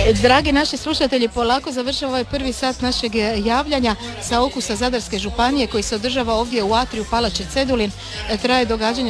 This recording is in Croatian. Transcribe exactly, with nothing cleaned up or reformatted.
Dragi naši slušatelji, polako završava ovaj prvi sat našeg javljanja sa okusa Zadarske županije koji se održava ovdje u atriju Palače Cedulin. Traje događanje